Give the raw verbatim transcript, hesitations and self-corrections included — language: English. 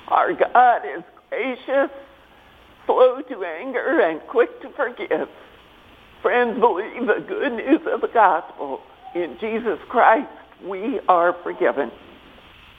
Our God is gracious, slow to anger, and quick to forgive. Friends, believe the good news of the gospel. In Jesus Christ, we are forgiven.